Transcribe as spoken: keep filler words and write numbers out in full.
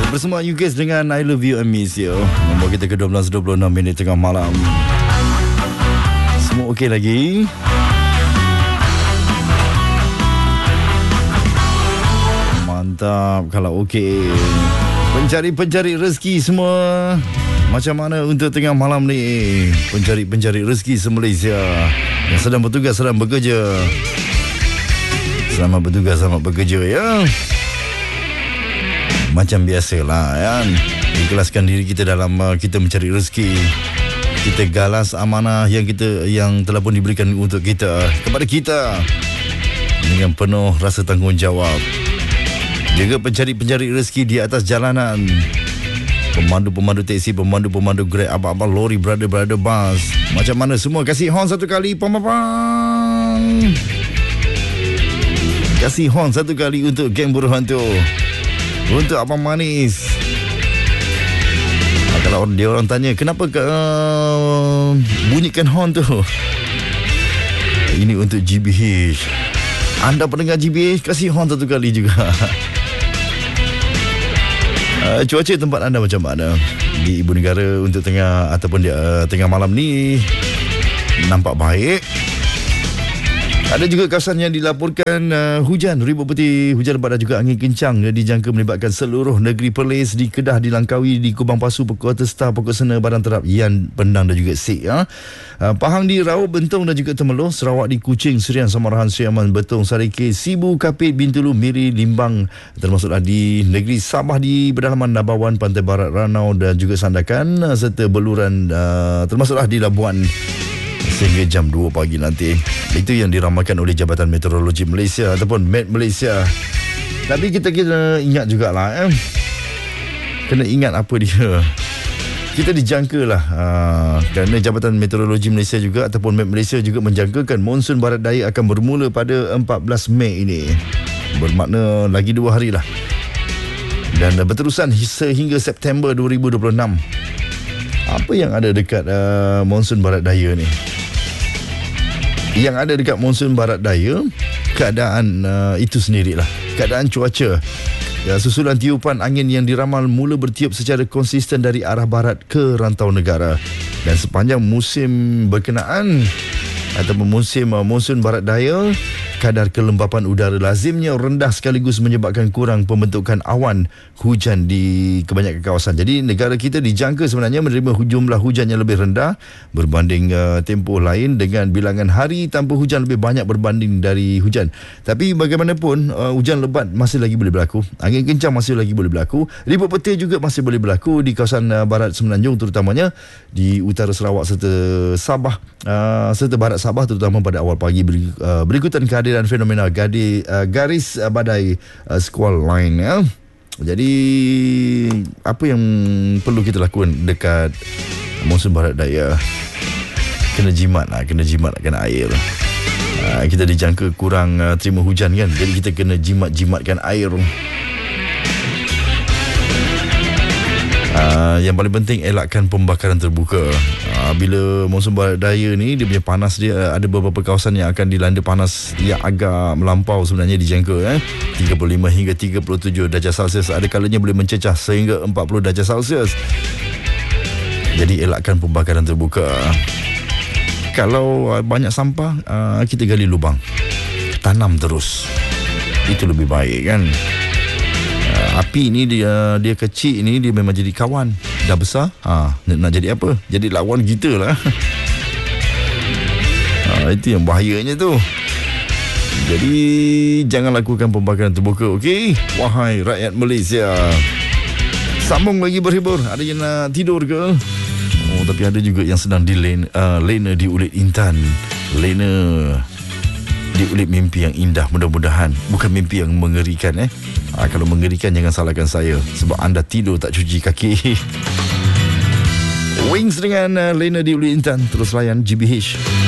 Bersama you guys dengan I Love You I Miss You. Nombor kita ke dua belas dua puluh enam minit tengah malam. Semua okey lagi? Mantap kalau okey. Pencari-pencari rezeki semua, macam mana untuk tengah malam ni? Pencari-pencari rezeki se-Malaysia yang sedang bertugas, sedang bekerja. Selamat bertugas, selamat bekerja ya. Macam biasalah kan, ikhlaskan diri kita dalam uh, kita mencari rezeki. Kita galas amanah yang kita yang telah pun diberikan untuk kita kepada kita dengan penuh rasa tanggungjawab. Jaga pencari-pencari rezeki di atas jalanan, pemandu-pemandu teksi, pemandu-pemandu Grab, abang-abang lori, brother-brother bus. Macam mana semua? Kasih horn satu kali. Pam pam pam. Kasih horn satu kali untuk geng buruh hantu, untuk Abang Manis. Nah, kalau dia orang tanya kenapa ke, uh, bunyikan horn tu, ini untuk G B H. Anda pendengar G B H, kasih horn satu kali juga. uh, Cuaca tempat anda macam mana di ibu negara untuk tengah ataupun di, uh, tengah malam ni? Nampak baik. Ada juga kawasan yang dilaporkan uh, hujan, ribut peti, hujan lebat dan juga angin kencang yang dijangka melibatkan seluruh negeri Perlis. Di Kedah, di Langkawi, di Kubang Pasu, Pokok Testar, Pokok Sena, Badan Terap, Yan, Pendang dan juga Sik ya. uh, Pahang di Raub, Bentong dan juga Temerloh. Sarawak di Kuching, Serian, Samarahan, Seriaman, Betong, Sarike, Sibu, Kapit, Bintulu, Miri, Limbang, termasuklah di negeri Sabah, di pedalaman Nabawan, Pantai Barat, Ranau dan juga Sandakan, serta Beluran, uh, termasuklah di Labuan sehingga jam dua pagi nanti. Itu yang diramalkan oleh Jabatan Meteorologi Malaysia ataupun Met Malaysia. Tapi kita kena ingat jugalah eh. Kena ingat apa dia. Kita dijangka lah uh, kerana Jabatan Meteorologi Malaysia juga ataupun Met Malaysia juga menjangkakan monsun barat daya akan bermula pada empat belas Mei ini. Bermakna lagi dua hari lah. Dan uh, berterusan sehingga September dua ribu dua puluh enam. Apa yang ada dekat uh, monsun barat daya ni? Yang ada dekat monsun barat daya, keadaan uh, itu sendirilah, keadaan cuaca. Ya, susulan tiupan angin yang diramal mula bertiup secara konsisten dari arah barat ke rantau negara. Dan sepanjang musim berkenaan ataupun musim uh, monsun barat daya, kadar kelembapan udara lazimnya rendah sekaligus menyebabkan kurang pembentukan awan hujan di kebanyakan kawasan. Jadi negara kita dijangka sebenarnya menerima jumlah hujan yang lebih rendah berbanding uh, tempoh lain, dengan bilangan hari tanpa hujan lebih banyak berbanding dari hujan. Tapi bagaimanapun uh, hujan lebat masih lagi boleh berlaku, angin kencang masih lagi boleh berlaku, ribut petir juga masih boleh berlaku di kawasan uh, barat Semenanjung, terutamanya di utara Sarawak serta Sabah, uh, serta barat Sabah, terutama pada awal pagi beri, uh, berikutan kehadiran fenomena gadi, uh, garis uh, badai uh, squall line ya. Jadi apa yang perlu kita lakukan dekat monsun barat daya? Kena jimat lah, kena jimat lah, kena air. Uh, kita dijangka kurang uh, terima hujan kan, jadi kita kena jimat-jimatkan air. Uh, yang paling penting, elakkan pembakaran terbuka. uh, Bila monsun barat daya ni, dia punya panas dia, uh, ada beberapa kawasan yang akan dilanda panas yang agak melampau sebenarnya dijangka eh? tiga puluh lima hingga tiga puluh tujuh darjah Celsius. Ada kalanya boleh mencecah sehingga empat puluh darjah Celsius. Jadi elakkan pembakaran terbuka. Kalau uh, banyak sampah, uh, kita gali lubang, tanam terus, itu lebih baik kan. Api ni dia dia kecil ni, dia memang jadi kawan. Dah besar, ha, nak jadi apa? Jadi lawan kita lah. Ha, itu yang bahayanya tu. Jadi jangan lakukan pembakaran terbuka, okey? Wahai rakyat Malaysia. Sambung lagi berhibur. Ada yang nak tidur ke? Oh, tapi ada juga yang sedang dilena, uh, lena di Ulit Intan. Lena di Ulit mimpi yang indah, mudah-mudahan. Bukan mimpi yang mengerikan eh. Ha, kalau mengerikan jangan salahkan saya, sebab anda tidur tak cuci kaki. Wings dengan uh, Lena di Ulit Intan. Terus layan G B H.